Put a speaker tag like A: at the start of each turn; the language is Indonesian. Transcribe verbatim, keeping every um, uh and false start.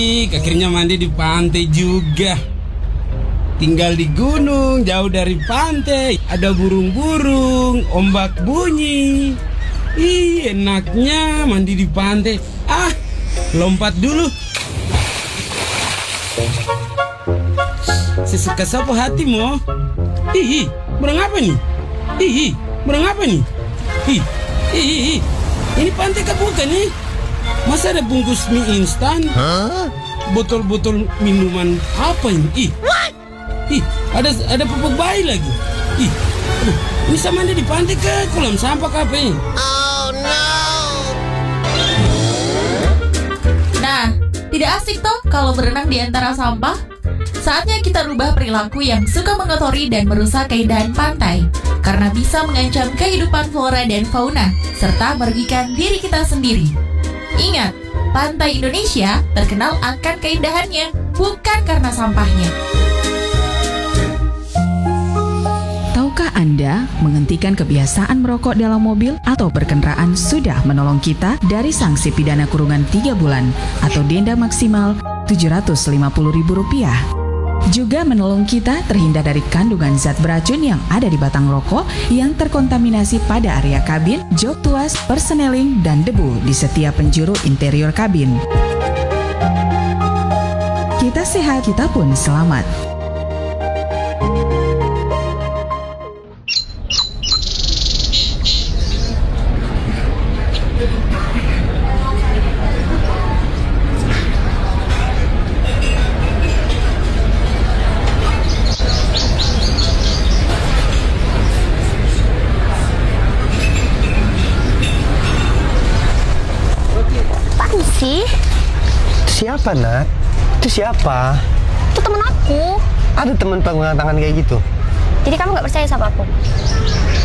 A: Akhirnya mandi di pantai juga. Tinggal di gunung, jauh dari pantai. Ada burung-burung, ombak bunyi. Ih, enaknya mandi di pantai. Ah, lompat dulu. Sesuka sapu hatimu. Ih, ih, berang apa nih? Ih, ih, berang apa nih? Ih, ih, ih, ih. Ini pantai kah bukan nih? Masa ada bungkus mie instan? Botol-botol minuman apa ini? Ih, ih, ada ada pupuk bayi lagi. Ih, aduh, ini sama mandi di pantai ke kolam sampah kah apa ini?
B: Oh no.
C: Nah, tidak asik toh kalau berenang di antara sampah? Saatnya kita rubah perilaku yang suka mengotori dan merusak keindahan pantai, karena bisa mengancam kehidupan flora dan fauna, serta merugikan diri kita sendiri. Ingat, pantai Indonesia terkenal akan keindahannya, bukan karena sampahnya.
D: Tahukah Anda, menghentikan kebiasaan merokok dalam mobil atau berkendaraan sudah menolong kita dari sanksi pidana kurungan tiga bulan atau denda maksimal tujuh ratus lima puluh ribu rupiah. Juga menolong kita terhindar dari kandungan zat beracun yang ada di batang rokok yang terkontaminasi pada area kabin, jok tuas, perseneling, dan debu di setiap penjuru interior kabin. Kita sehat, kita pun selamat.
E: Sih?
F: Itu siapa, Nat? Itu siapa?
E: Itu temen aku.
F: Ada teman pegangan tangan kayak gitu?
E: Jadi kamu gak percaya sama aku?